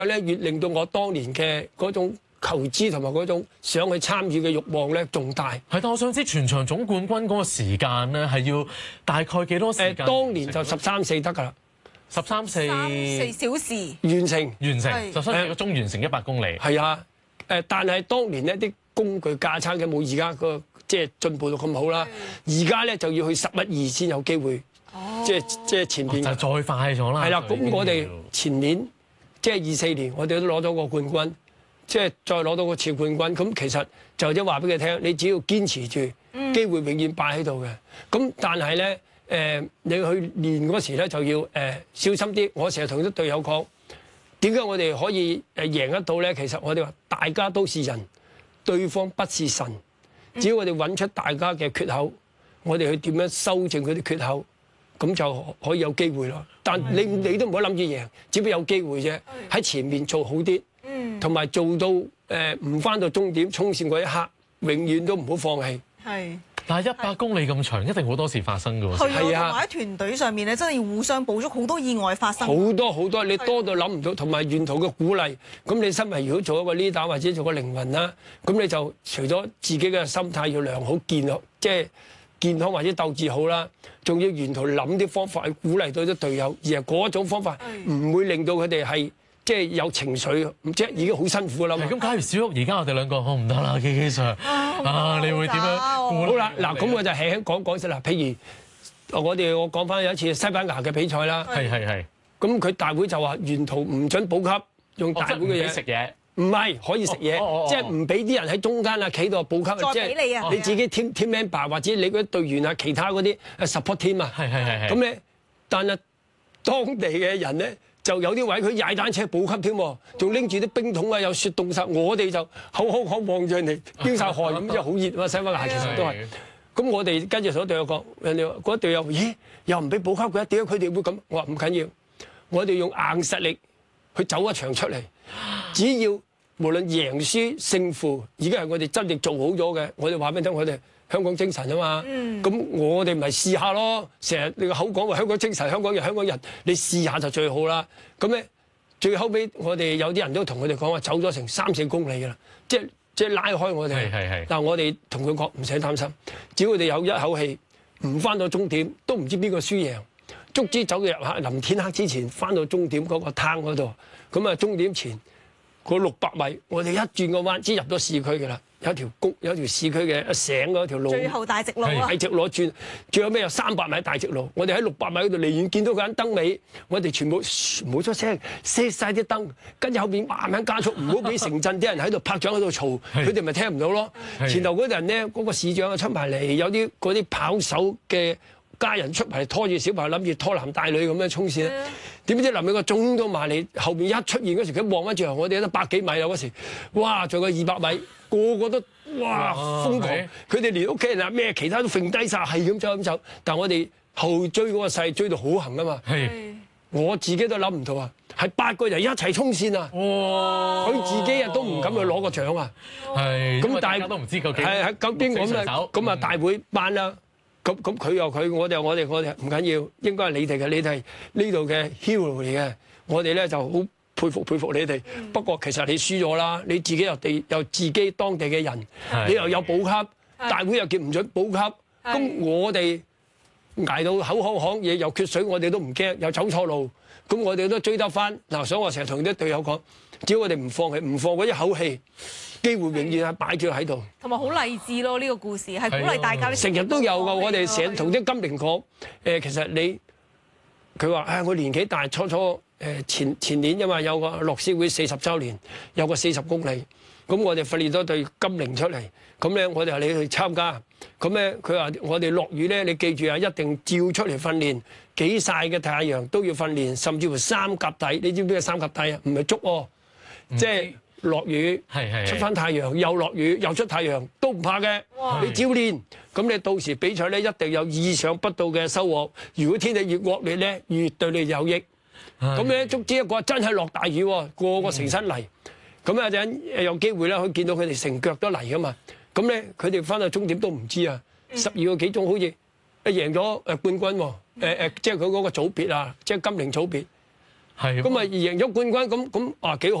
咧越令到我當年嘅嗰種求知同埋嗰種想去參與嘅慾望咧仲大。 係，但我想知全場總冠軍嗰個時間咧係要大概幾多時間？ 當年就13.4得㗎啦 4小時完成 13.4個鐘完成100公里。 係啊，但係當年呢啲工具架撐嘅冇而家個即係進步到咁好啦。而家咧就要去11.2先有機會，即係前邊就再快咗啦。 係啦，咁我哋前年即係24年，我哋都攞咗個冠軍。即係再攞到個次冠軍，咁其實就即係話俾佢聽，你只要堅持住，機會永遠擺喺度嘅。咁但係咧，你去練嗰時咧就要小心啲。我成日同啲隊友講，點解我哋可以贏得到咧？其實我哋話大家都是人，對方不是神。只要我哋揾出大家嘅缺口，我哋去點樣修正佢啲缺口，咁就可以有機會咯。但你都唔好諗住贏，只不過有機會啫。喺前面做好啲。同埋做到唔翻到終點衝線嗰一刻，永遠都唔好放棄。 係， 但係100公里咁長，一定好多事發生㗎喎。 係啊，同埋喺團隊上面咧，真係要互相補足，好多意外發生。 好多，你多到諗唔到，同埋沿途嘅鼓勵。咁你身為如果做一個 leader 或者做個靈魂啦，咁你就除咗自己嘅心態要良好健康，即係健康或者鬥志好啦，仲要沿途諗啲方法去鼓勵到啲隊友，而係嗰種方法唔會令到佢哋係。即係有情緒，即係已經好辛苦啦嘛。 咁假如小玉而家我哋兩個好唔得啦，基Sir你會點樣？好啦，嗱咁我就輕輕講先啦。譬如我講翻有一次西班牙嘅比賽啦。 係。 咁佢大會就話沿途唔準補給，用大會嘅嘢食嘢。 唔係可以食嘢，即係唔俾啲人喺中間啊企度補給。 再俾你啊！ 你自己 team member 或者你嗰啲隊員啊，其他嗰啲 support team 啊。 係。 咁咧，但係當地嘅人咧。就有啲位佢踩單車補給添，仲拎住啲冰桶啊，有雪凍晒。我哋就口望住人哋飆晒汗咁，即係好熱啊！西班牙其實都係。咁我哋跟住所隊友講，人哋嗰隊友咦又唔俾補給嘅，點解佢哋會咁？我話唔緊要，我哋用硬實力去走一場出嚟。只要無論贏輸勝負，已經係我哋真正做好咗嘅。我哋話俾你聽，我哋香港精神啊嘛。咁我哋咪試下咯。成日你個口講話香港精神、香港人，你試下就最好啦。咁咧，最後尾我哋有啲人都同佢哋講話，走咗成3-4公里㗎啦，即係拉開我哋。係。但係我哋同佢講唔使擔心，只要佢哋有一口氣，唔翻到終點都唔知邊個輸贏。足之走入臨天黑之前，翻到終點嗰個灘嗰度，咁啊終點前嗰600米，我哋一轉個彎，先入咗市區㗎啦。有條市區嘅醒嗰條路， 最後大直路啊！ 大直路轉，最後尾有300米大直路。我哋喺600米嗰度離遠見到嗰間燈尾，我哋全部冇出聲，熄晒啲燈，跟住後邊慢慢加速，唔好俾城鎮啲人喺度拍掌喺度嘈，佢哋咪聽唔到咯。前頭嗰陣咧，嗰個市長啊出埋嚟，有啲嗰啲跑手嘅家人出埋拖住小朋友，諗住拖男帶女咁樣衝線。點知臨尾個鐘都埋嚟，後邊一出現嗰時，佢望翻轉頭，我哋得100幾米啦嗰時，哇！仲有200米，個個都哇瘋狂，佢哋連屋企人啊咩其他都揈低晒，係咁走。但係我哋後追嗰個勢追到好行啊嘛，我自己都諗唔到啊，係8個人一齊衝線啊，佢自己啊都唔敢去攞個獎啊，咁大家都唔知究竟係究竟咁啊大會頒啦。咁佢又佢，我哋唔緊要，應該係你哋嘅，你哋係呢度嘅 hero 嚟嘅，我哋咧就好佩服你哋。不過其實你輸咗啦，你自己又自己當地嘅人，你又有補給，大會又叫唔準補給，咁我哋捱到口響嘢又缺水，我哋都唔驚，又走錯路，咁我哋都追得翻。嗱，所以我成日同啲隊友講，只要我哋唔放棄，唔放嗰一口氣。機會永遠係擺住喺度，同埋好勵志咯！呢個故事係鼓勵大家。成日都有㗎，我哋成日同啲金陵講，其實佢話我年紀大，初前年因為有個樂施會40週年，有個40公里，咁我哋訓練咗隊金陵出嚟，咁咧我哋話你去參加，咁咧佢話我哋落雨咧，你記住啊，一定照出嚟訓練，幾曬嘅太陽都要訓練，甚至乎三甲底，你知唔知咩三甲底啊？唔係捉喎，即係。落雨，出翻太陽，又落雨，又出太陽，都唔怕嘅。你照練，咁你到時比賽咧一定有意想不到嘅收穫。如果天氣越惡劣咧，越對你有益。咁咧，足之一個真係落大雨喎，個個成身泥。咁有陣有機會咧，可以見到佢哋成腳都泥噶嘛。咁咧，佢哋翻到終點都唔知啊。12個幾鐘好似贏咗冠軍喎。即係佢嗰個組別啊，即係金陵組別。 係咁啊贏咗冠軍，咁啊幾好。